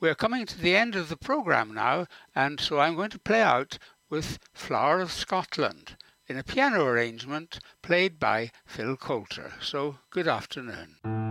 we're coming to the end of the programme now, and so I'm going to play out with Flower of Scotland in a piano arrangement played by Phil Coulter. So good afternoon.